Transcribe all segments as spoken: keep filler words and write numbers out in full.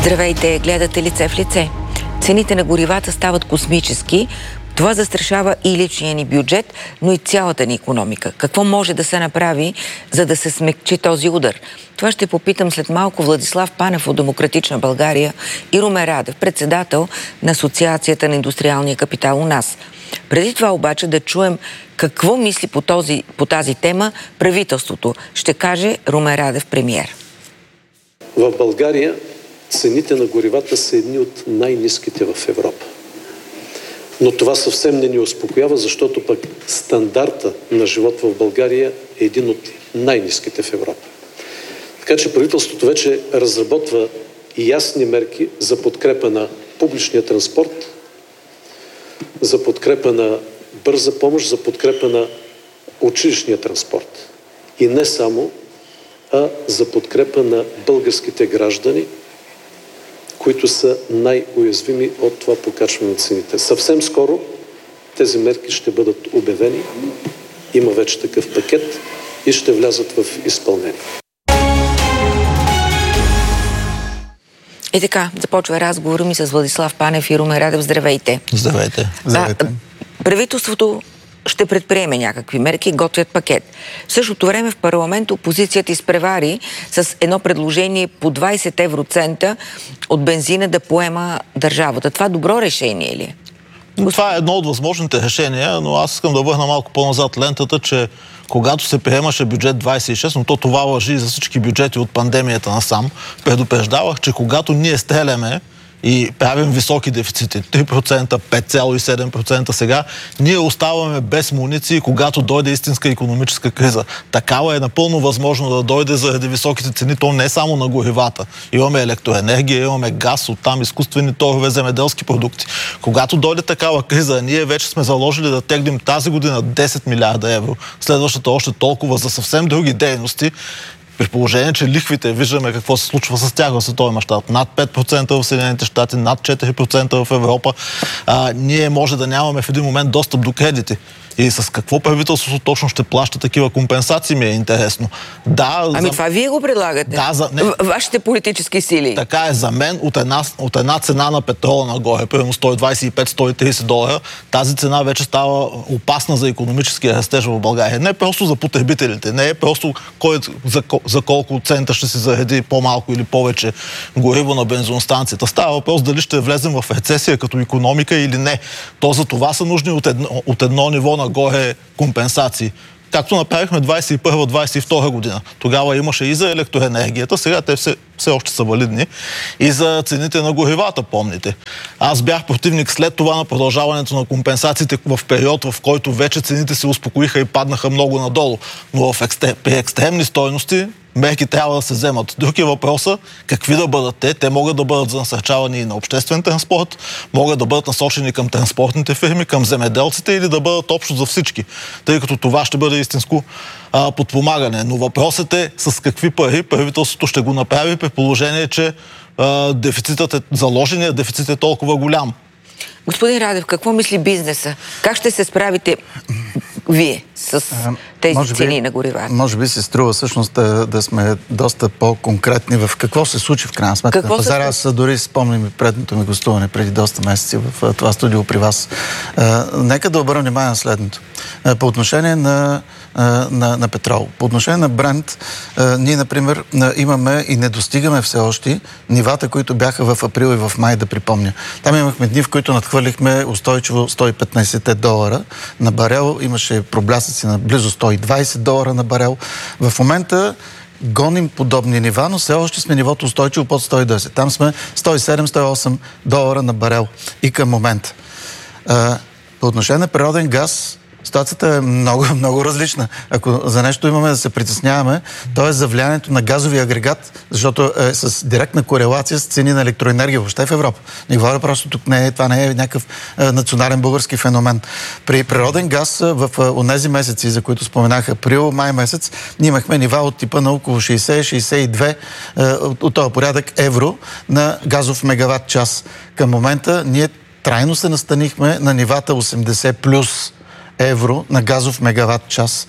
Здравейте, гледате Лице в лице. Цените на горивата стават космически. Това застрашава и личния ни бюджет, но и цялата ни икономика. Какво може да се направи, за да се смекчи този удар? Това ще попитам след малко Владислав Панев от Демократична България и Румен Радев, председател на Асоциацията на индустриалния капитал у нас. Преди това обаче да чуем какво мисли по, този, по тази тема правителството. Ще каже Румен Радев, премиер. В България цените на горивата са едни от най-ниските в Европа. Но това съвсем не ни успокоява, защото пък стандарта на живот в България е един от най-ниските в Европа. Така че правителството вече разработва и ясни мерки за подкрепа на публичния транспорт, за подкрепа на бърза помощ, за подкрепа на училищния транспорт. И не само, а за подкрепа на българските граждани, които са най-уязвими от това покачване на цените. Съвсем скоро тези мерки ще бъдат обявени. Има вече такъв пакет и ще влязат в изпълнение. И така, започва разговора ми с Владислав Панев и Румен Радев. Здравейте. Здравейте. Здравейте. А, правителството ще предприеме някакви мерки, готвят пакет. В същото време в парламент опозицията изпревари с едно предложение по двайсет евроцента от бензина да поема държавата. Това добро решение ли е? Това е едно от възможните решения, но аз искам да върна малко по-назад лентата, че когато се приемаше бюджет двайсет и шест, но то това лъжи за всички бюджети от пандемията насам, предупреждавах, че когато ние стреляме и правим високи дефицити, три процента, пет цяло и седем процента сега, ние оставаме без муниции, когато дойде истинска икономическа криза. Такава е напълно възможно да дойде заради високите цени, то не само на горивата. Имаме електроенергия, имаме газ, оттам изкуствени торове, земеделски продукти. Когато дойде такава криза, ние вече сме заложили да теглим тази година десет милиарда евро, следващата още толкова за съвсем други дейности, при положение, че лихвите, виждаме какво се случва с тях в световен мащаб. Над пет процента в Съединените щати, над четири процента в Европа. А, ние може да нямаме в един момент достъп до кредити. И с какво правителството точно ще плаща такива компенсации, ми е интересно. Да, ами за... това вие го предлагате? Да, за... не... Вашите политически сили. Така е, за мен от една, от една цена на петрола нагоре, примерно сто двайсет и пет до сто и трийсет долара, тази цена вече става опасна за икономическия растеж в България. Не просто за потребителите, не е просто кой, за, за колко цента ще се зареди по-малко или повече гориво на бензиностанцията. Става въпрос дали ще влезем в рецесия като икономика или не. То за това са нужни от едно, от едно ниво нагоре компенсации. Както направихме двайсет и първа двайсет и втора година. Тогава имаше и за електроенергията, сега те все, все още са валидни, и за цените на горивата, помните. Аз бях противник след това на продължаването на компенсациите в период, в който вече цените се успокоиха и паднаха много надолу. Но в екстр... при екстремни стойности мерки трябва да се вземат. Друг е въпроса какви да бъдат те. Те могат да бъдат за насърчаване и на обществен транспорт, могат да бъдат насочени към транспортните фирми, към земеделците или да бъдат общо за всички, тъй като това ще бъде истинско а, подпомагане. Но въпросът е с какви пари правителството ще го направи при положение, че а, дефицитът е, заложеният дефицит е толкова голям. Господин Радев, какво мисли бизнеса? Как ще се справите вие с тези може цени би, на горивата? Може би се струва всъщност да, да сме доста по-конкретни в какво се случи в крайна сметка на пазара. Аз дори спомням и предното ми гостуване преди доста месеци в това студио при вас. А, нека да обърнем внимание на следното. А, по отношение на, а, на, на петрол. По отношение на Брент, а, ние, например, а, имаме и не достигаме все още нивата, които бяха в април и в май, да припомня. Там имахме дни, в които надхвърлихме устойчиво сто и петнайсет долара на барел. Имаше проблясъци на близо сто и двайсет долара на барел. В момента гоним подобни нива, но все още сме нивото устойчиво под сто и десет. Там сме сто и седем - сто и осем долара на барел и към момента. А, по отношение на природен газ, ситуацията е много, много различна. Ако за нещо имаме да се притесняваме, то е за влиянието на газовия агрегат, защото е с директна корелация с цени на електроенергия въобще в Европа. Не говоря просто тук, не е, това не е някакъв е, национален български феномен. При природен газ в онези месеци, за които споменах, април, май месец, ние имахме нива от типа на около шейсет - шейсет и две е, от, от този порядък евро на газов мегаватт час. Към момента ние трайно се настанихме на нивата осемдесет плюс евро на газов мегаватт час.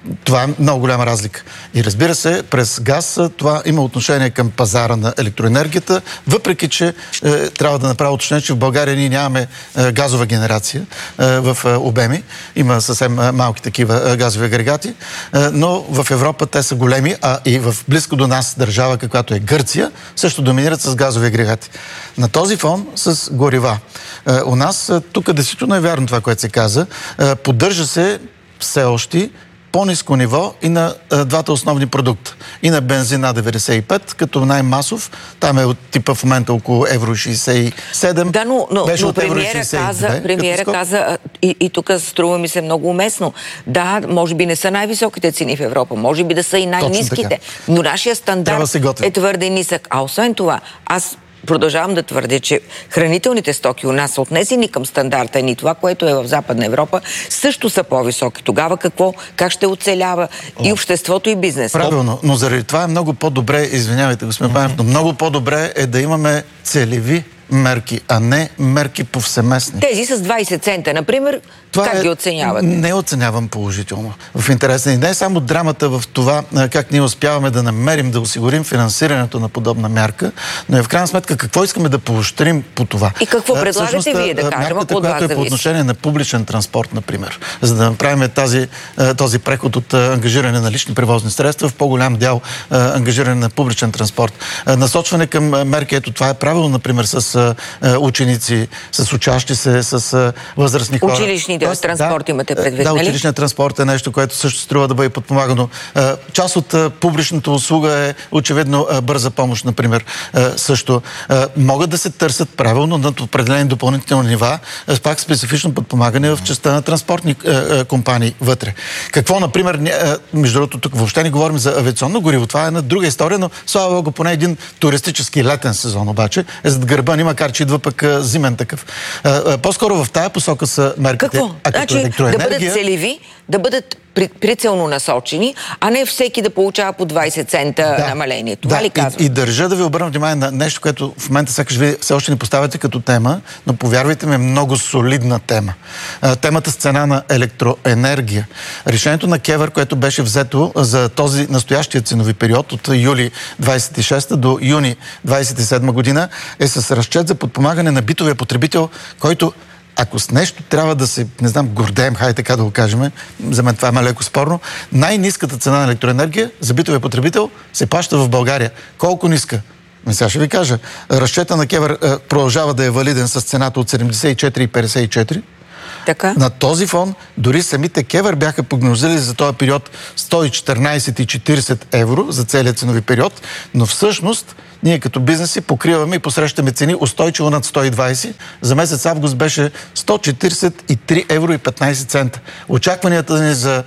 това е много голяма разлика. И разбира се, през газ това има отношение към пазара на електроенергията, въпреки че е, трябва да направя уточнение, че в България ние нямаме е, газова генерация е, в е, обеми. Има съвсем е, малки такива е, газови агрегати, е, но в Европа те са големи, а и в близко до нас държава, каквато е Гърция, също доминират с газови агрегати. На този фон с горива. Е, у нас е, тук действително е вярно това, което се каза. Е, поддържа се все още по-ниско ниво и на а, двата основни продукта. И на бензин А деветдесет и пет, като най-масов. Там е от типа в момента около евро шейсет и седем. Да, но, но, беше но от премиера каза, премиера каза и, и тук струва ми се много уместно. Да, може би не са най-високите цени в Европа, може би да са и най-ниските, но нашия стандарт е твърде нисък. А освен това, аз продължавам да твърдя, че хранителните стоки у нас са отнесени към стандарта ни, това, което е в Западна Европа, също са по-високи. Тогава какво? Как ще оцелява и обществото, и бизнеса? Правилно, но заради това е много по-добре, извинявайте, господин Панев, но много по-добре е да имаме целеви мерки, а не мерки повсеместни. Тези с двайсет цента, например, това как е, ги оценявате? Не оценявам положително. В интерес и не е само драмата в това как ние успяваме да намерим, да осигурим финансирането на подобна мярка, но е в крайна сметка какво искаме да поощрим по това. И какво предлагате всъщност, вие да кажем? Мярката, която е по отношение на публичен транспорт, например, за да направим тази, този преход от ангажиране на лични превозни средства в по-голям дял ангажиране на публичен транспорт. Насочване към мерки, ето това е правилно, например, с ученици, с учащи се, с възрастни хора. Училищни да, транспорт да, имате предвид, да, нали? Да, училищният транспорт е нещо, което също струва да бъде подпомагано. Част от публичната услуга е очевидно бърза помощ, например, също. Могат да се търсят правилно над определени допълнителни нива, пак специфично подпомагане в частта на транспортни компании вътре. Какво, например, между другото, тук въобще не говорим за авиационно гориво, това е една друга история, но слава Богу, поне един туристически летен сезон обаче е зад гърба ни, макар че идва пък зимен такъв. По-скоро в тая посока са мерките. Какво? А като значи, електроенергия... да бъдат целеви, да бъдат прицелно насочени, а не всеки да получава по двайсет цента да, намаление. Това да, ли казвам? И, и държа да ви обърна внимание на нещо, което в момента сякаш ви все още не поставяте като тема, но повярвайте ми, е много солидна тема. А, темата с цена на електроенергия. Решението на КЕВР, което беше взето за този настоящия ценови период от юли двайсет и шеста до юни двайсет и седма година е с разчет за подпомагане на битовия потребител, който ако с нещо трябва да се, не знам, гордеем, хай така да го кажем, за мен това е малеко спорно, най-ниската цена на електроенергия за битовия потребител се плаща в България. Колко ниска? Сега ще ви кажа. Разчета на КЕВР е, продължава да е валиден с цената от седемдесет и четири и петдесет и четири. Така? На този фон дори самите КЕВР бяха прогнозили за този период сто и четиринайсет и четирийсет евро за целият ценови период, но всъщност ние като бизнеси покриваме и посрещаме цени устойчиво над сто и двайсет. За месец август беше сто четирийсет и три евро и петнайсет цента. Очакванията ни за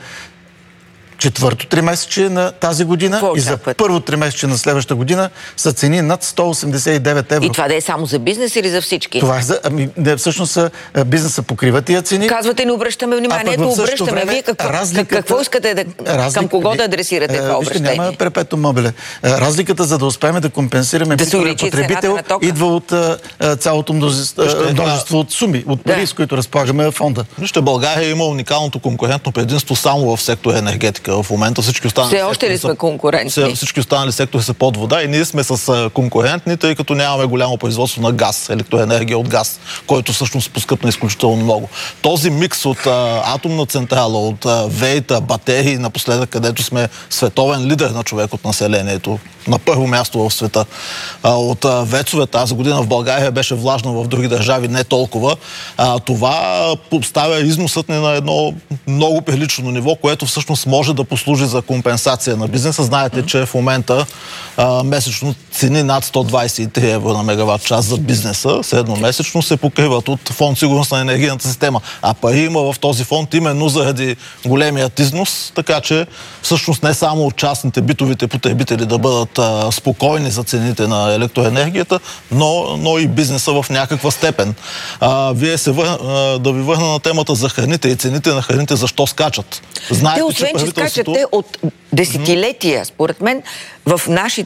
четвърто тримесечие на тази година и за първо тримесечие на следващата година са цени над сто осемдесет и девет евро. И това да е само за бизнес или за всички? Това е за... Ами, да, всъщност бизнеса покрива тия цени. Казвате, не обръщаме внимание, ето обръщаме. Време, Вие какво, разликата, какво искате да... Разлика, към кого да адресирате това обръщение? Вижте, няма перпето мобиле. Разликата, за да успеем да компенсираме да битовия потребител, идва от цялото множество от суми, от пари, да. С които разполагаме в фонда. Вижте, България има уникалното конкурентно предимство само в сектора енергетика. В момента всички останали все още ли сме конкурентни? Всички останали сектори са под вода и ние сме с конкурентни, тъй като нямаме голямо производство на газ, електроенергия от газ, който всъщност поскъпна изключително много. Този микс от а, атомна централа, от а, вейта, батерии, напоследък, където сме световен лидер на човек от населението, на първо място в света, а, от а, вецове тази година в България беше влажно, в други държави не толкова. А, това поставя износът ни на едно много прилично ниво, което всъщност може да послужи за компенсация на бизнеса. Знаете, че в момента а, месечно цени над сто двайсет и три евро на мегаватт час за бизнеса, средномесечно се покриват от фонд сигурност на енергийната система. А пари има в този фонд именно заради големият износ, така че всъщност не само частните битовите потребители да бъдат а, спокойни за цените на електроенергията, но, но и бизнеса в някаква степен. А, вие се вър... а, да ви върна на темата за храните и цените на храните защо скачат. Знаете, те, освен, че, че скачат, те от десетилетия, според мен, в нашите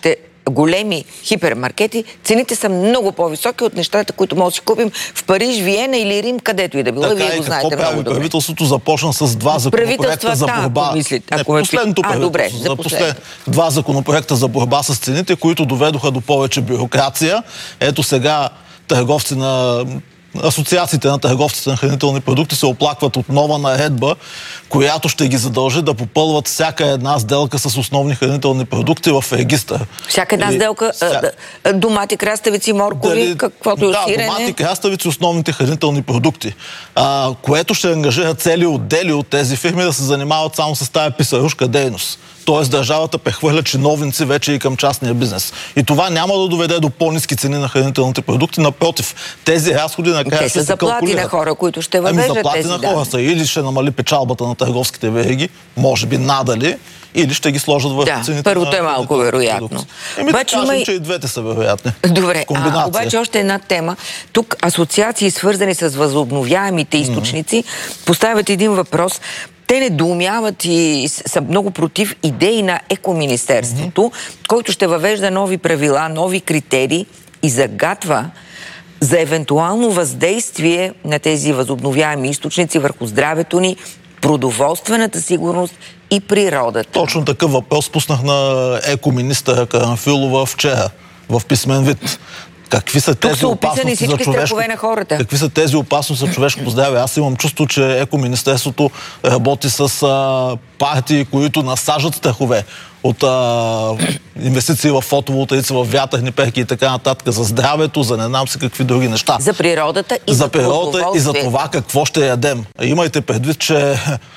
големи хипермаркети, цените са много по-високи от нещата, които може да си купим в Париж, Виена или Рим, където и да било. Така и вие го знаете много добре. Правителството започна с два законопроекта за борба. Помислите, Не, последното а, правителство. добре, за послед... Два законопроекта за борба с цените, които доведоха до повече бюрокрация. Ето сега търговци на асоциациите на търговците на хранителни продукти се оплакват от нова наредба, която ще ги задължи да попълват всяка една сделка с основни хранителни продукти в регистър. Всяка една и... сделка, Вся... домати, краставици, моркови, Дали... каквото да, сирене. Да, домати, краставици, основните хранителни продукти. А, което ще ангажира цели отдели от тези фирми да се занимават само с тая писарушка дейност. Тоест държавата прехвърля чиновници вече и към частния бизнес. И това няма да доведе до по-ниски цени на хранителните продукти. Напротив, тези разходи накрая ще се заплати калкулират. на хора, които ще въвеждат ами, заплати тези на хора да. са. Или ще намали печалбата на търговските вериги, може би надали, или ще ги сложат върху да, цените. Първото е малко вероятно. Еми да кажем, има... че и двете са вероятни. Добре, а, обаче още една тема. Тук асоциации, свързани с възобновяемите източници, mm-hmm. поставят един въпрос. Те недоумяват и са много против идеи на Екоминистерството, mm-hmm. който ще въвежда нови правила, нови критерии и загатва за евентуално въздействие на тези възобновяеми източници върху здравето ни, продоволствената сигурност и природата. Точно такъв въпрос пуснах на екоминистъра Карамфилова вчера в писмен вид. Какви са тези са опасности за човешко... на хората. Какви са тези опасности за човешко здраве? Аз имам чувство, че Екоминистерството работи с а, партии, които насажат страхове от а, инвестиции в фотоволтаици, в вятърни перки и така нататък, за здравето, за не знам си какви други неща. За природата и за, за природата и за това какво ще ядем. Имайте предвид, че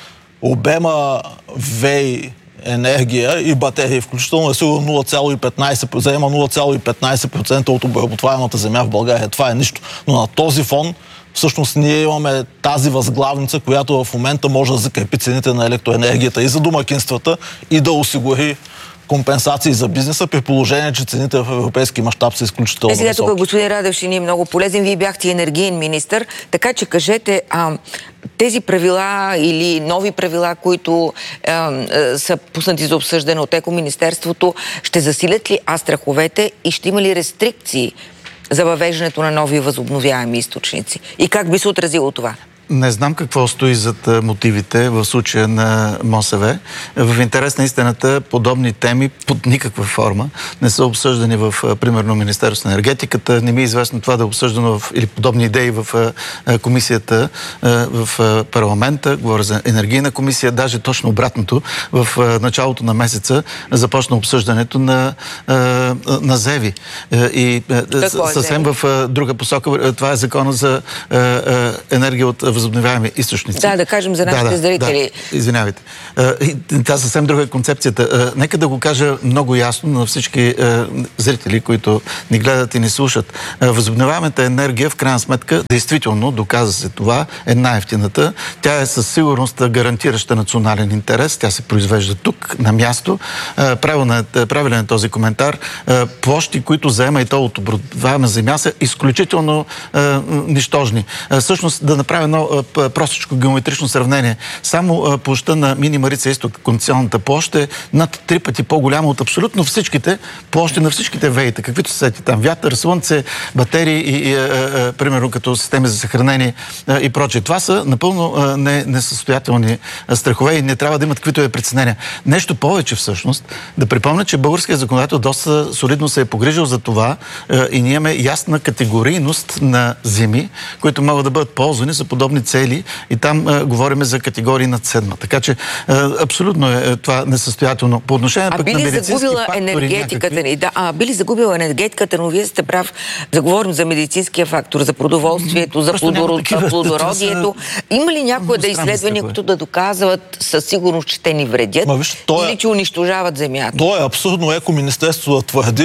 обема ВЕИ енергия и батерии, включително е сигурно нула цяло и петнайсет процента, заема нула цяло и петнайсет процента от обработваемата земя в България. Това е нищо. Но на този фон всъщност ние имаме тази възглавница, която в момента може да закрепи цените на електроенергията и за домакинствата и да осигури компенсации за бизнеса, при положение, че цените в европейски мащаб са изключително е, сега високи. Тук господин Радев ще ни е много полезен. Вие бяхте енергиен министър, така че кажете, а, тези правила или нови правила, които а, а, са пуснати за обсъждане от Екоминистерството, ще засилят ли а страховете и ще има ли рестрикции за въвеждането на нови възобновяеми източници? И как би се отразило това? Не знам какво стои зад мотивите в случая на МОСВ. В интерес на истината подобни теми под никаква форма не са обсъждани в, примерно, Министерството на енергетиката. Не ми е известно това да е обсъждано в, или подобни идеи в комисията, в парламента. Говоря за енергийна комисия. Даже точно обратното. В началото на месеца започна обсъждането на, на ЗЕВИ. И какво съвсем е в друга посока. Това е закона за енергия от възобновяеми източници. Да, да кажем за нашите да, зрители. Да, извинявайте. Та съвсем друга е концепцията. Нека да го кажа много ясно на всички зрители, които ни гледат и ни слушат. Възобновяемата енергия, в крайна сметка, действително, доказа се това, е най-евтината. Тя е със сигурност гарантираща национален интерес. Тя се произвежда тук, на място. Правилен е този коментар. Площи, които заема и то от обработваема земя, са изключително нищожни. Всъщност, да направя едно простичко геометрично сравнение. Само площта на Мини Марица изток, концесионната площ е над три пъти по-голяма от абсолютно всичките площи на всичките веите, каквито са там вятър, слънце, батерии и, и е, е, примерно като системи за съхранение е, и прочее. Това са напълно е, не, несъстоятелни страхове и не трябва да имат каквито е притеснения. Нещо повече всъщност, да припомня, че българският законодател доста солидно се е погрижил за това е, и ние имаме ясна категорийност на земи, които могат да бъдат ползвани за подобни цели и там е, говорим за категории над седма. Така че е, абсолютно е това несъстоятелно. По отношение а пък на медицински фактори енергетиката някакви... ни? Да, а били загубила енергетиката, но вие сте прав да говорим за медицинския фактор, за продоволствието, за плодород... такива, плодородието. Са... Има ли някои да изследвания, които да доказват със сигурност, че те ни вредят? Ма, виж, или е... че унищожават земята? То е абсурдно Екоминистерството да твърди,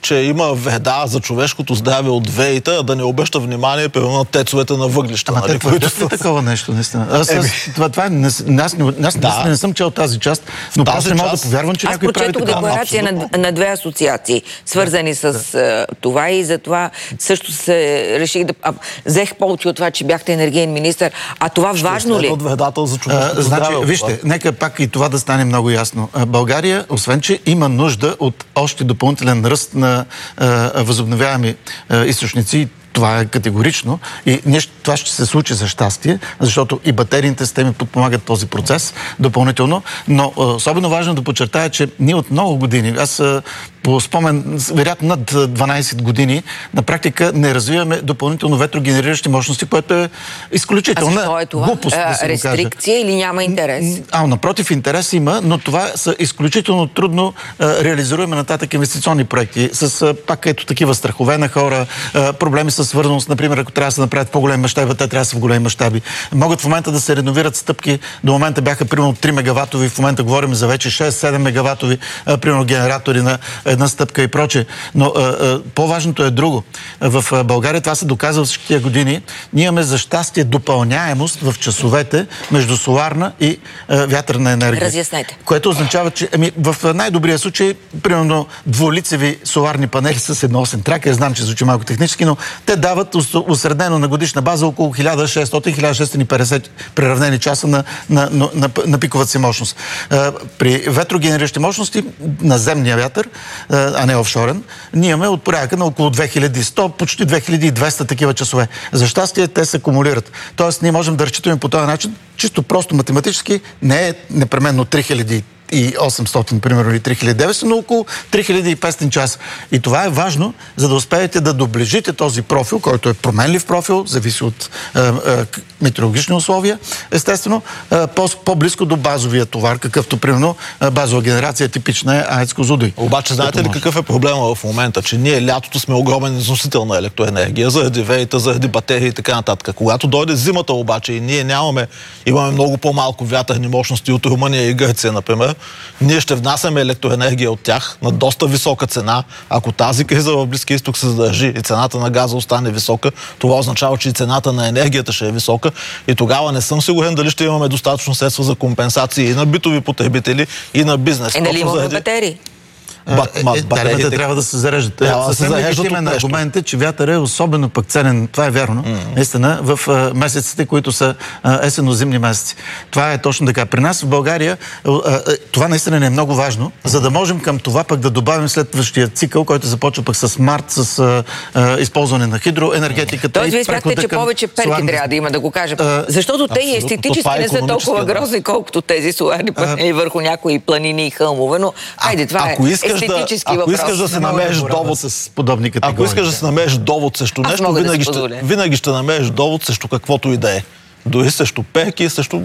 че има вреда за човешкото здраве от веите, а да не обръща внимание примерно на тецовете на въглища. Ама нали, те твърдят ли такова нещо, наистина? Аз, аз, това, това е, аз, аз, аз да. не съм чел тази част, но тази просто не мога да повярвам, че аз някой прави такова. Аз прочетох декларация на, на две асоциации, свързани да, с да. това и затова също се реших да... А, взех полки от това, че бяхте енергиен министър. А това ще важно ли? За човешкото значи, здраве, вижте, нека пак и това да стане много ясно. България, освен че има нужда от още допълнителен ръст на а, възобновяеми а, източници, това е категорично и нещо, това ще се случи за щастие, защото и батерийните системи подпомагат този процес допълнително, но особено важно да подчертая, че ние от много години, аз по спомен, вероятно над дванайсет години, на практика не развиваме допълнително ветрогенериращи мощности, което е изключително е глупост. А, да рестрикция или няма интерес? А, напротив, интерес има, но това са изключително трудно а, реализируеми нататък инвестиционни проекти. С а, пак ето такива страхове на хора, а, проблеми с свързаност, например, ако трябва да се направят по-големи мащаби, те трябва да са в големи мащаби. Могат в момента да се реновират стъпки. До момента бяха примерно три мегаватови, в момента говорим за вече шест-седем мегаватови, а, примерно генератори на една стъпка и прочее. Но а, а, по-важното е друго. В България това се доказва всички тия години. Ние имаме за щастие допълняемост в часовете между соларна и а, вятърна енергия. Разяснете. Което означава, че ами, в най-добрия случай, примерно двулицеви соларни панели с едноосен тракер, знам, че звучи малко технически, но те дават усреднено на годишна база около хиляда и шестстотин до хиляда шестстотин и петдесет преравнени часа на, на, на, на, на пиковата си мощност. А, при ветрогенериращи мощности на земния вятър, а не офшорен, ние имаме от порядъка на около две хиляди и сто, почти две хиляди и двеста такива часове. За щастие те се акумулират. Тоест ние можем да разчитаме по този начин, чисто просто математически, не е непременно три хиляди и осемстотин, примерно, или три хиляди и деветстотин, но около три хиляди и петстотин часа. И това е важно, за да успеете да доближите този профил, който е променлив профил, зависи от е, е, метеорологични условия, естествено, е, по- по-близко до базовия товар, какъвто, примерно, базова генерация типична е АЕЦ Козлодуй. Обаче, знаете ли какъв е проблема в момента? Че ние лятото сме огромен износител на електроенергия, заради веите, заради батерии и така нататък. Когато дойде зимата обаче и ние нямаме, имаме много по-малко вятърни мощности от Румъния и Гърция, например, ние ще внасяме електроенергия от тях на доста висока цена. Ако тази криза в Близкия изток се задържи и цената на газа остане висока, това означава, че и цената на енергията ще е висока и тогава не съм сигурен дали ще имаме достатъчно средства за компенсации и на битови потребители, и на бизнес. Е, нали имаме заради... батерии? Ба, е, е, батериите трябва да се зареждат. Да, съвсем легитимен аргумент е, че вятър е особено пък ценен, това е вярно, mm-hmm. наистина, в а, месеците, които са есенно-зимни месеци. Това е точно така. При нас в България а, а, това наистина не е много важно, за да можем към това пък да добавим следващия цикъл, който започва пък с март, с а, а, използване на хидроенергетиката. Тоест, вие смятате, че повече перки соларни... трябва да има, да го кажем. А, защото те и естетически не са толкова грозни, колкото тези соларни панели върху някои планини и хълмове, но хайде, това е естетически ако въпрос. Искаш да се намериш довод с подобни категории. Ако искаш да се намериш довод срещу Аз нещо, винаги, да ще, винаги ще намериш довод срещу каквото и да е. Дори срещу перки, срещу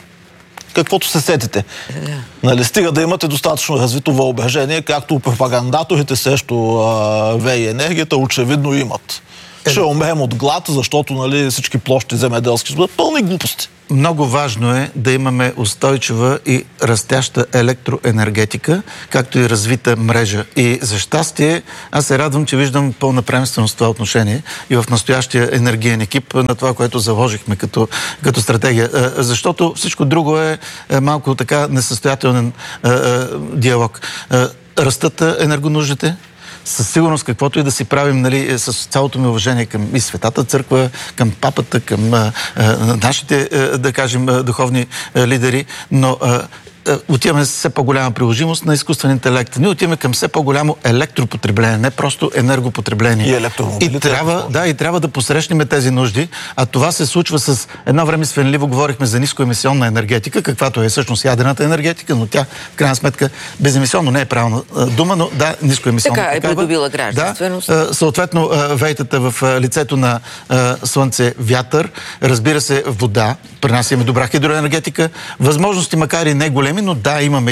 каквото се сетите. Yeah. Нали, стига да имате достатъчно развито въображение, както пропагандаторите срещу ВЕИ енергията очевидно имат. Е, ще умрем от глад, защото нали, всички площи земеделски ще бъдат пълни глупости. Много важно е да имаме устойчива и растяща електроенергетика, както и развита мрежа. И за щастие, аз се радвам, че виждам пълна приемственост в това отношение и в настоящия енергиен екип на това, което заложихме като, като стратегия. Защото всичко друго е малко така несъстоятелен е, е, диалог. Растат енергонуждите, със сигурност, каквото и да си правим, нали, с цялото ми уважение към и Светата църква, към папата, към а, а, нашите, а, да кажем, духовни а, лидери, но а, отиваме с все по-голяма приложимост на изкуствен интелект. Ние отиваме към все по-голямо електропотребление, не просто енергопотребление. И електромобилите. И трябва, да, и трябва да посрещнем тези нужди, а това се случва с едно време свенливо говорихме за нискоемисионна енергетика, каквато е всъщност ядрената енергетика, но тя в крайна сметка беземисионно не е правилна дума, но да, нискоемисионна. Така е придобила гражданственост. Да, съответно, вейтата в лицето на слънце, вятър, разбира се, вода, при нас имаме добра хидроенергетика, възможности, макар и не големи, но да, имаме и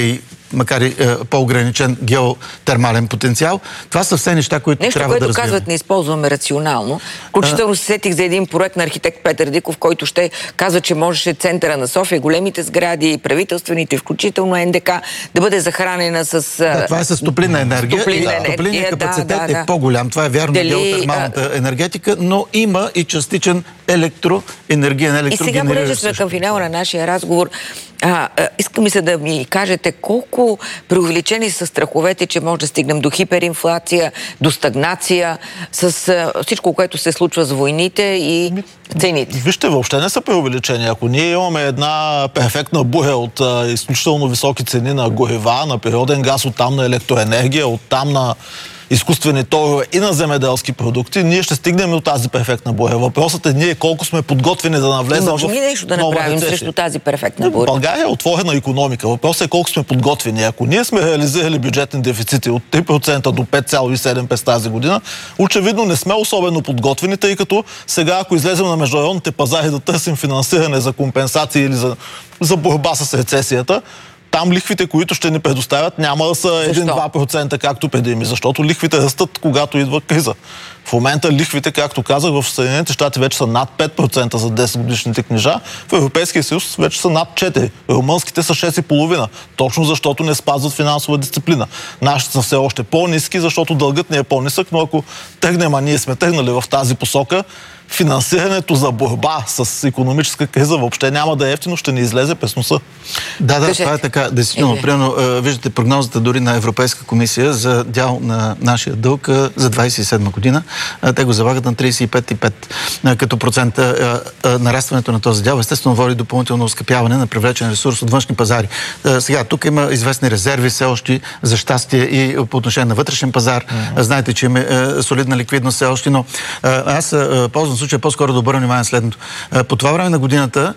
макар и е, по-ограничен геотермален потенциал. Това са все неща, които Нещо, трябва което да развиваме. казват, не използваме рационално. Включително се сетих за един проект на архитект Петър Диков, който ще казва, че можеше центъра на София, големите сгради, правителствените, включително Н Д К, да бъде захранена с... Да, това е с топлинна енергия. Топлинна и топлинният капацитет да, да, да. е по-голям. Това е вярно Дали, геотермалната а... енергетика, но има и частичен електроенергиен, електрогенериращ. И сега, понеже сме към финала на нашия разговор, а, а, искам ми се да ми кажете колко преувеличени са страховете, че може да стигнем до хиперинфлация, до стагнация, с а, всичко, което се случва с войните и цените. Вижте, въобще не са преувеличени. Ако ние имаме една перфектна буря от а, изключително високи цени на горива, на природен газ, оттам на електроенергия, оттам на изкуствени торове и на земеделски продукти, ние ще стигнем до тази перфектна буря. Въпросът е ние колко сме подготвени да навлезем в Може ли нещо да направим срещу тази перфектна буря? България е отворена икономика. Въпросът е колко сме подготвени. Ако ние сме реализирали бюджетни дефицити от три процента до пет цяло и седем процента през тази година, очевидно не сме особено подготвени, тъй като сега, ако излезем на международните пазари да търсим финансиране за компенсации или за, за борба с рецесията, там лихвите, които ще ни предоставят, няма да са един-два процента, както преди ми, защото лихвите растат, когато идва криза. В момента лихвите, както казах, в Съединените щати вече са над пет процента за десет годишните книжа, в Европейския съюз вече са над четири процента. Румънските са шест цяло и пет процента, точно защото не спазват финансова дисциплина. Нашите са все още по-ниски, защото дългът ни е по-нисък, но ако тръгнем, а ние сме тръгнали в тази посока, финансирането за борба с икономическа криза въобще няма да е ефтино, ще ни излезе през носа. Да, да, това е така. Действително, примерно, виждате прогнозата дори на Европейска комисия за дял на нашия дълг за двадесет и седма година. Те го залагат на тридесет и пет цяло и пет като процента. Нарастването на този дял естествено води допълнително оскъпяване на привлечен ресурс от външни пазари. Сега, тук има известни резерви все още за щастие и по отношение на вътрешен пазар. Mm-hmm. Знаете, че има солидна ликвидност все още, но аз ползвам случая по-скоро да обърна внимание следното. По това време на годината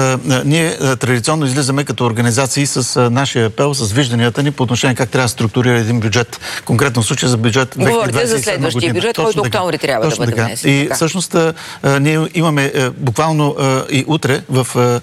ние традиционно излизаме като организации с нашия апел, с вижданията ни по отношение как трябва да структурира един бюджет. Конкретно в случая за бюджет две хиляди двадесет и седма година. Говорите за следващия бюджет, който октомври трябва да бъде внесен. И всъщност ние имаме буквално и утре в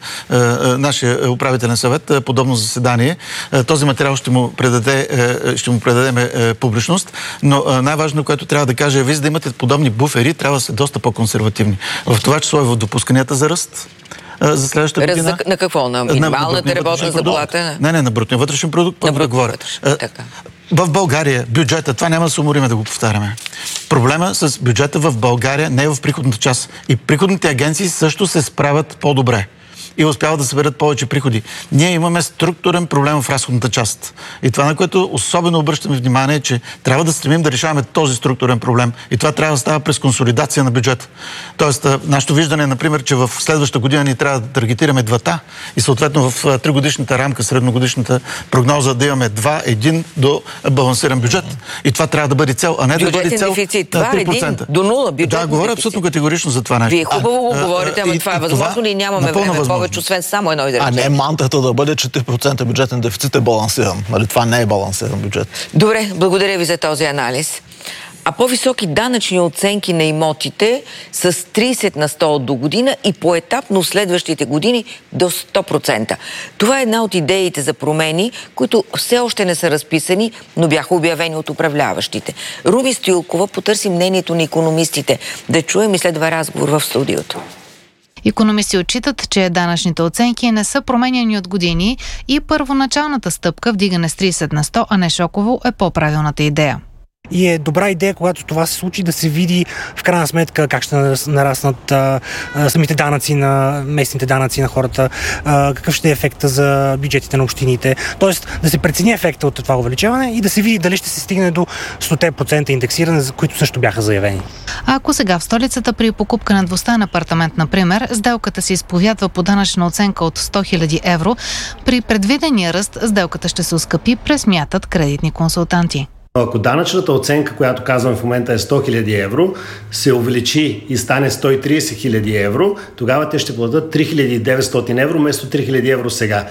нашия управителен съвет подобно заседание. Този материал ще му предаде, ще му предадем публичност, но най-важно, което трябва да кажа е, вие за да имате подобни буфери, трябва да сте доста по-консервативни. В това число и в допусканията за ръст за следващата година. Раз, на какво? На минималната работна заплата? Не, не, на брутния вътрешен продукт. На брутния да говоря. вътрешен, така. В България бюджета, това няма да се умориме да го повтаряме. Проблема с бюджета в България не е в приходната част. И приходните агенции също се справят по-добре и успяват да съберат повече приходи. Ние имаме структурен проблем в разходната част. И това, на което особено обръщаме внимание, е, че трябва да стремим да решаваме този структурен проблем. И това трябва да става през консолидация на бюджета. Тоест, нашето виждане е, например, че в следващата година ни трябва да таргетираме двата и съответно в тригодишната рамка, средногодишната прогноза да имаме два един до балансиран бюджет. И това трябва да бъде цел, а не бюджетен да бъде цел дефицит. на три процента. До нула бюджетен Да, говоря абсолютно категорично за това нещо. Вие хубаво го говорите, ама това е възможно ли? Нямаме време повече, освен само едно изречение. А не мантрата да бъде, че три процента бюджетен дефицит е балансиран. Нали? Това не е балансиран бюджет. Добре, благодаря ви за този анализ. А по-високи данъчни оценки на имотите с тридесет на сто до година и поетапно в следващите години до сто процента. Това е една от идеите за промени, които все още не са разписани, но бяха обявени от управляващите. Руби Стоилкова потърси мнението на икономистите. Да чуем и следва разговор в студиото. Икономисти отчитат, че данъчните оценки не са променяни от години и първоначалната стъпка, вдигане с тридесет на сто, а не шоково, е по-правилната идея. И е добра идея, когато това се случи, да се види в крайна сметка как ще нараснат а, а, самите данъци на местните данъци на хората, а, какъв ще е ефекта за бюджетите на общините. Тоест да се прецени ефекта от това увеличаване и да се види дали ще се стигне до сто процента индексиране, за които също бяха заявени. А ако сега в столицата при покупка на двустаен апартамент, например, сделката се изповядва по данъчна оценка от сто хиляди евро, при предвидения ръст сделката ще се оскъпи, пресмятат кредитни консултанти. Ако данъчната оценка, която казвам в момента е сто хиляди евро, се увеличи и стане сто и тридесет хиляди евро, тогава те ще платят три хиляди и деветстотин евро вместо три хиляди евро сега.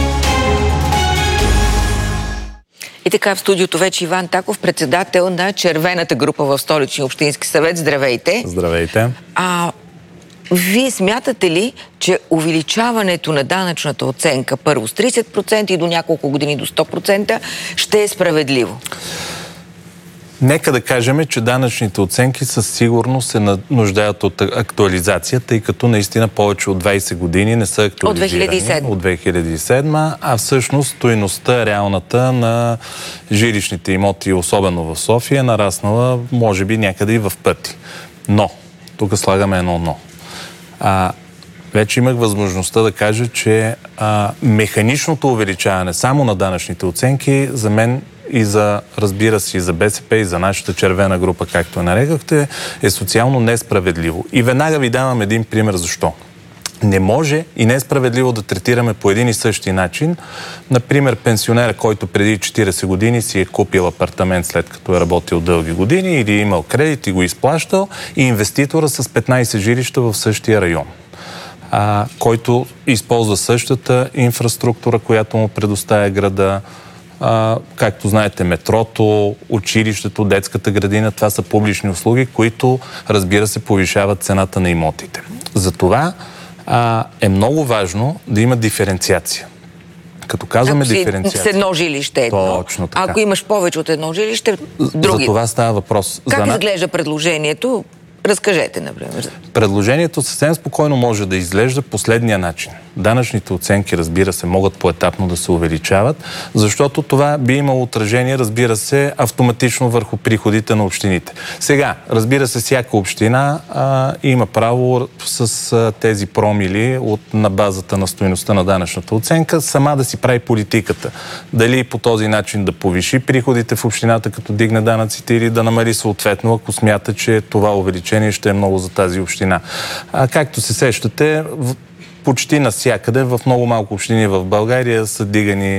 И така в студиото вече Иван Таков, председател на червената група в Столичния общински съвет. Здравейте! Здравейте! А, Вие смятате ли, че увеличаването на данъчната оценка първо с тридесет процента и до няколко години до сто процента ще е справедливо? Нека да кажем, че данъчните оценки със сигурност се нуждаят от актуализация, тъй като наистина повече от двайсет години не са актуализирани. От две хиляди и седма. От две хиляди и седма, а всъщност стойността реалната на жилищните имоти, особено в София, е нараснала може би някъде и в пъти. Но, тук слагаме едно но. А, вече имах възможността да кажа, че а, механичното увеличаване само на данъчните оценки за мен и за, разбира се, и за БСП, и за нашата червена група, както я нарекахте, е социално несправедливо. И веднага ви давам един пример защо. Не може и не е справедливо да третираме по един и същи начин, например, пенсионера, който преди четирийсет години си е купил апартамент след като е работил дълги години или е имал кредит и го изплащал, и инвеститора с петнайсет жилища в същия район, а, който използва същата инфраструктура, която му предоставя града. А, както знаете, метрото, училището, детската градина, това са публични услуги, които, разбира се, повишават цената на имотите. Затова а, е много важно да има диференциация. Като казваме ако си диференциация. с едно жилище едно. Точно така. Ако имаш повече от едно жилище, други. За това става въпрос. Как За... изглежда предложението? Разкажете, например. Предложението съвсем спокойно може да изглежда последния начин. Данъчните оценки, разбира се, могат поетапно да се увеличават, защото това би имало отражение, разбира се, автоматично върху приходите на общините. Сега, разбира се, всяка община а, има право с а, тези промили от, на базата на стойността на данъчната оценка сама да си прави политиката. Дали по този начин да повиши приходите в общината, като дигне данъците, или да намали съответно, ако смята, че това увеличение ще е много за тази община. А, както се сещате, в почти навсякъде, в много малко общини в България са дигани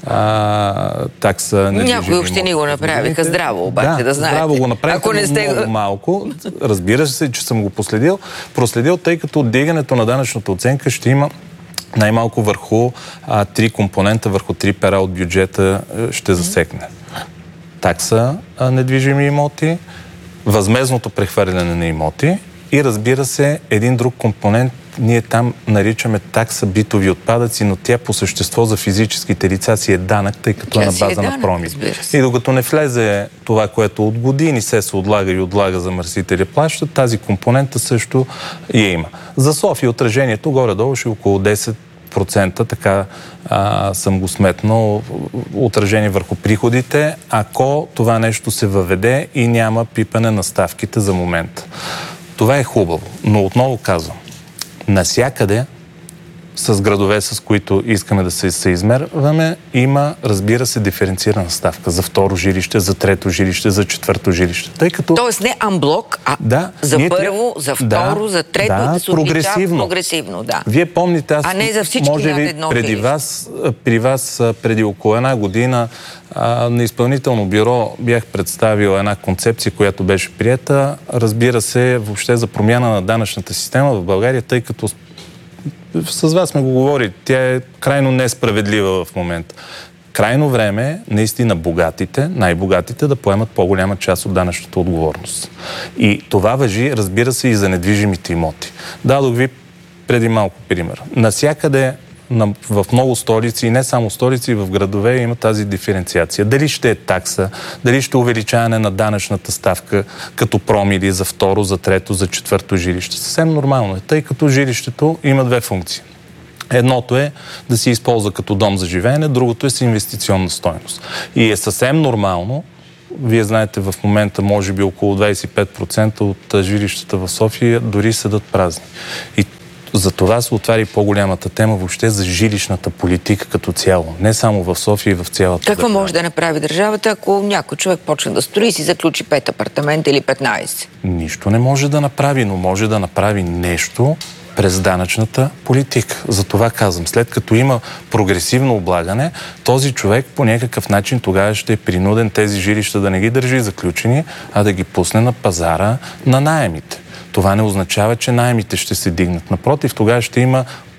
а, такса недвижими имоти. Някои общини го направиха здраво, обаче, да, да знаете. Здраво го направиха, ако не сте... много малко. Разбира се, че съм го последил. Проследил, тъй като дигането на данъчната оценка ще има най-малко върху а, три компонента, върху три пера от бюджета ще засекне. Такса а, недвижими имоти, възмездното прехвърляне на имоти и, разбира се, един друг компонент, ние там наричаме такса битови отпадъци, но тя по същество за физическите лица си е данък, тъй като е на база е на промили. И докато не влезе това, което от години се се отлага и отлага замърсители плащат, тази компонента също я има. За София отражението горе-долу ще е около десет процента, така а, съм го сметнал, отражение върху приходите, ако това нещо се въведе и няма пипане на ставките за момента. Това е хубаво, но отново казвам, насякъде с градове, с които искаме да се съизмерваме, има, разбира се, диференцирана ставка за второ жилище, за трето жилище, за четвърто жилище. Тъй като... Тоест не амблок, а да, за ние... първо, за второ, да, за трето, да, да се прогресивно. прогресивно. Да. Вие помните, аз а не за всички може би преди вас, при вас преди около една година а, на изпълнително бюро бях представил една концепция, която беше приета. Разбира се, въобще за промяна на данъчната система в България, тъй като с вас сме го говорили, тя е крайно несправедлива в момента. Крайно време е наистина богатите, най-богатите да поемат по-голяма част от данъчната отговорност. И това важи, разбира се, и за недвижимите имоти. Дадох ви преди малко пример. Насякъде в много столици, и не само столици, и в градове има тази диференциация. Дали ще е такса, дали ще е увеличаване на данъчната ставка като промили за второ, за трето, за четвърто жилище. Съвсем нормално е, тъй като жилището има две функции. Едното е да се използва като дом за живеене, другото е с инвестиционна стойност. И е съвсем нормално, вие знаете, в момента може би около двайсет и пет процента от жилищата в София дори седат празни. И за това се отваря по-голямата тема въобще за жилищната политика като цяло. Не само в София и в цялата Какво държава. може да направи държавата, ако някой човек почне да строи и си заключи пет апартамента или петнайсет? Нищо не може да направи, но може да направи нещо през данъчната политика. За това казвам, след като има прогресивно облагане, този човек по някакъв начин тогава ще е принуден тези жилища да не ги държи заключени, а да ги пусне на пазара на наемите. Това не означава, че наемите ще се дигнат. Напротив, тогава ще има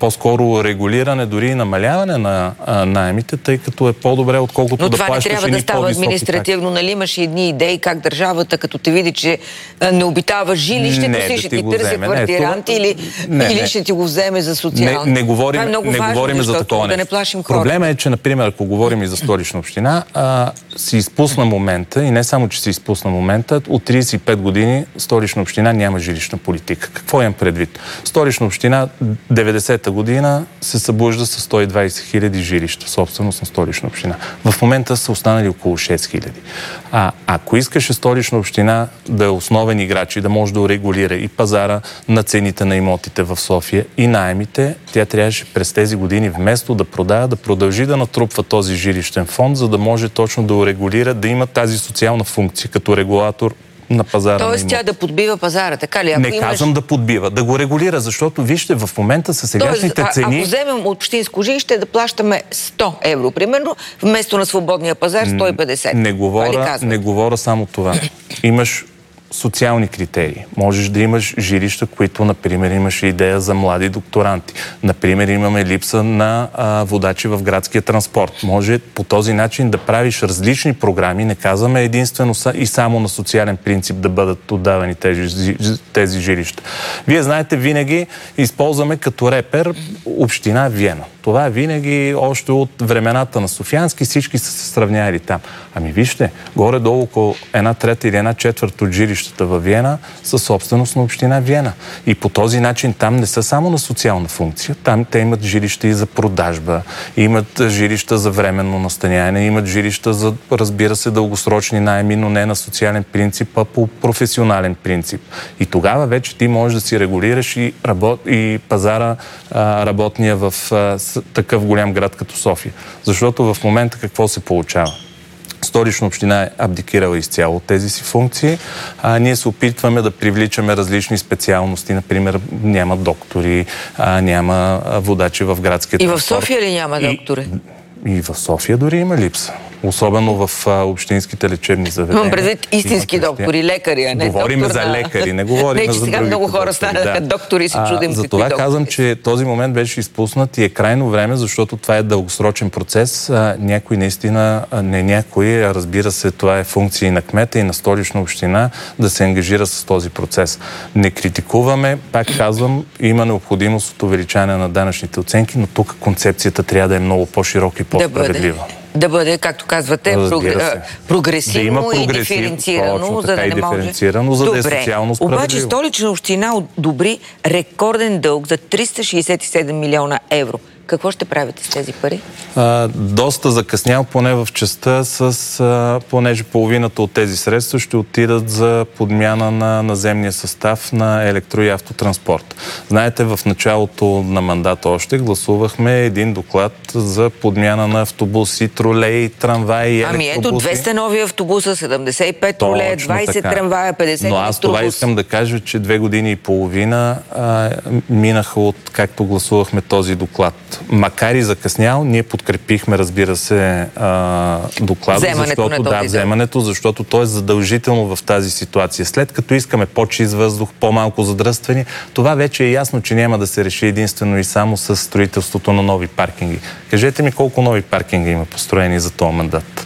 по-скоро регулиране, дори и намаляване на а, наемите, тъй като е по-добре, отколкото да плащаш едни по-високи такси. Но това не трябва да става административно, нали имаш едни идеи как държавата, като те види, че не обитава жилището не, си, да ще ти ти търси квартиранти не, или, не, или не. ще ти го вземе за социално. Не, не говорим, това е много не важно, говорим за такова да не плашим хората. Проблема е, че, например, ако говорим и за Столична община, а, си изпусна момента, и не само, че си изпусна момента, от трийсет и пет години Столична община няма жилищна политика. Какво имам предвид? Столична община деветдесета година се събужда с сто и двайсет хиляди жилища, собственост на Столична община. В момента са останали около шест хиляди. А ако искаше Столична община да е основен играч и да може да урегулира и пазара на цените на имотите в София и наемите, тя трябваше през тези години вместо да продава, да продължи да натрупва този жилищен фонд, за да може точно да урегулира, да има тази социална функция като регулатор на пазара. Тоест тя да подбива пазара, така ли? Ако не имаш... казвам да подбива, да го регулира, защото вижте, в момента са сегашните Тоест, цени... Ако вземем общинско жилище да плащаме сто евро, примерно, вместо на свободния пазар сто и петдесет. Не говоря, не говоря само това. Имаш социални критерии. Можеш да имаш жилища, които, например, имаш идея за млади докторанти. Например, имаме липса на а, водачи в градския транспорт. Може по този начин да правиш различни програми, не казваме единствено и само на социален принцип да бъдат отдавани тези, тези жилища. Вие знаете, винаги използваме като репер община Виена. Това винаги още от времената на Софиянски всички са се сравнявали там. Ами вижте, горе-долу около една трета или една четвърт от жилищата във Виена са собственост на община Виена. И по този начин там не са само на социална функция, там те имат жилища и за продажба, имат жилища за временно настаняване, имат жилища за, разбира се, дългосрочни наеми, но не на социален принцип, а по професионален принцип. И тогава вече ти можеш да си регулираш и, работ... и пазара а, работния в а, такъв голям град като София. Защото в момента какво се получава? Столична община е абдикирала изцяло от тези си функции. А, ние се опитваме да привличаме различни специалности. Например, няма доктори, а, няма водачи в градския транспорт. И в София ли няма доктори? И, и в София дори има липса. Особено в а, общинските лечебни заведения. Имам предвид истински доктори, лекари, а не говорим доктор за на... лекари, не говорим не, за сега много хора доктори, станаха да. доктори и се чудим какви За това казвам, че този момент беше изпуснат и е крайно време, защото това е дългосрочен процес. А, някой наистина, а, не някой, а разбира се, това е функция и на кмета, и на Столична община да се ангажира с този процес. Не критикуваме, пак казвам, има необходимост от увеличаване на данъчните оценки, но тук концепцията трябва да е много по-широка и по-справедлива. Да, да бъде, както казвате, прогр... прогресивно да и диференцирано, точно, за да не може... за да е социално справедливо. Обаче Столична община одобри рекорден дълг за триста шейсет и седем милиона евро. Какво ще правите с тези пари? А, доста закъснял, поне в частта, с, а, понеже половината от тези средства ще отидат за подмяна на наземния състав на електро- и автотранспорт. Знаете, в началото на мандата още гласувахме един доклад за подмяна на автобуси, тролеи, трамваи и електробуси. Ами ето, двеста нови автобуса, седемдесет и пет тролея, двайсет така. Трамвая, петдесет Но аз това искам да кажа, че две години и половина а, минаха от както гласувахме този доклад. Макар и закъснял, ние подкрепихме, разбира се, а, доклада, вземането защото, да, вземането, защото то е задължително в тази ситуация. След като искаме по-чист въздух, по-малко задръстване, това вече е ясно, че няма да се реши единствено и само с строителството на нови паркинги. Кажете ми колко нови паркинга има построени за този мандат?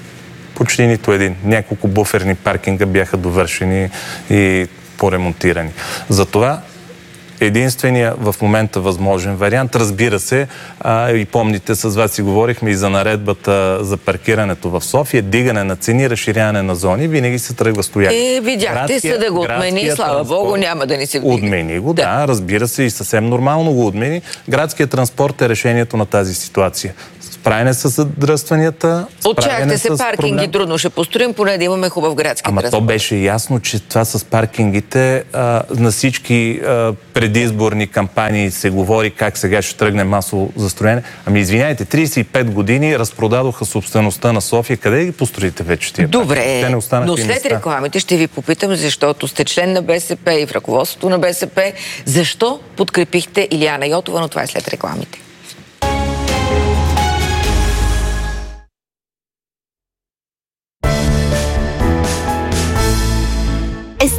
Почти нито един. Няколко буферни паркинга бяха довършени и поремонтирани. Затова единствения в момента възможен вариант, разбира се, а, и помните, с вас си говорихме и за наредбата за паркирането в София, дигане на цени, разширяване на зони, винаги се тръгва стояк. Е, видяхте се да го отмени, слава Богу, няма да ни се вдигне. Отмени го, да. да, разбира се, и съвсем нормално го отмени. Градският транспорт е решението на тази ситуация. Справяне с задръстванията. Отчаяхте се паркинги, проблем. Трудно ще построим, поне да имаме хубав градски Ама транспорт. То беше ясно, че това с паркингите а, на всички а, предизборни кампании се говори как сега ще тръгне масово застроене. Ами извиняйте, трийсет и пет години разпродадоха собствеността на София. Къде ги построите вече тия? Добре, Те не но след места. Рекламите ще ви попитам, защото сте член на БСП и в ръководството на БСП. Защо подкрепихте Илияна Йотова, но това е след рекламите?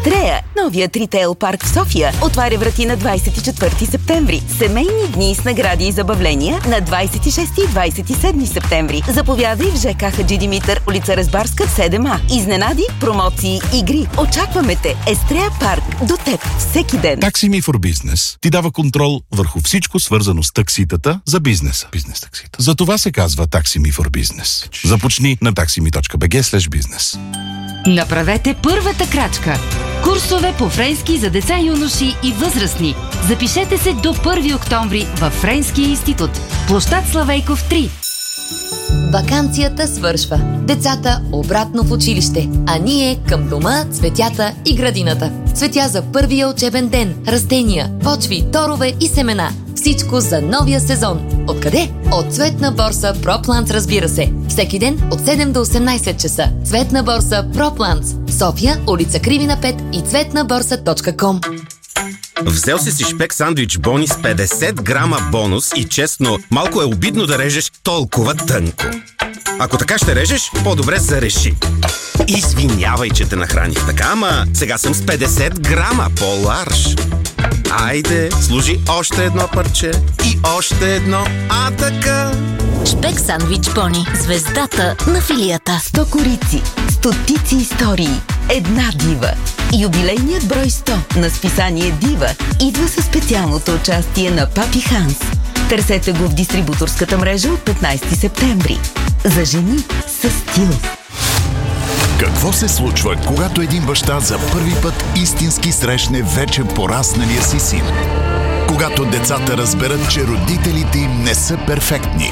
Естрея, новият ритейл парк в София, отваря врати на двадесет и четвърти септември. Семейни дни с награди и забавления на двадесет и шести и двадесет и седми септември. Заповядай в ЖК Хаджи Димитър, улица Разбарска, седем А. Изненади, промоции, игри. Очакваме те. Естрея парк. До теб всеки ден. Taxi Me for Business ти дава контрол върху всичко свързано с такситата за бизнеса. Бизнес таксита. За това се казва Taxi Me for Business. Започни на taxi me dot b g slash business. Направете първата крачка. Курсове по френски за деца, юноши и възрастни. Запишете се до първи октомври във Френския институт. Площад Славейков три. Ваканцията свършва. Децата обратно в училище, а ние към дома, цветята и градината. Цветя за първия учебен ден, растения, почви, торове и семена. Всичко за новия сезон. Откъде? От Цветна борса ProPlants, разбира се. Всеки ден от седем до осемнадесет часа. Цветна борса ProPlants. София, улица Кривина пет и цветна борса точка ком. Взел си си шпек сандвич бони с петдесет грама бонус и честно, малко е обидно да режеш толкова тънко. Ако така ще режеш, по-добре зареши. Извинявай, че те нахраних така, ама сега съм с петдесет грама по-ларж. Айде, служи още едно парче и още едно, а така. Шпек сандвич бони. Звездата на филията. сто корици, стотици истории, една дива. Юбилейният брой сто на списание Дива идва със специалното участие на Папи Ханс. Търсете го в дистрибуторската мрежа от петнадесети септември. За жени със стил. Какво се случва, когато един баща за първи път истински срещне вече порасналия си син? Когато децата разберат, че родителите им не са перфектни?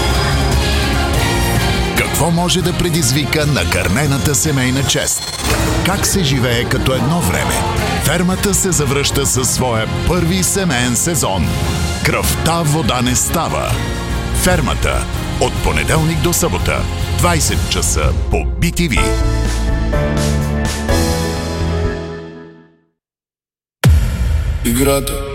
Какво може да предизвика накърнената семейна чест? Как се живее като едно време? Фермата се завръща със своя първи семейен сезон. Кръвта вода не става. Фермата. От понеделник до събота. двадесет часа по Би Ти Ви. Играта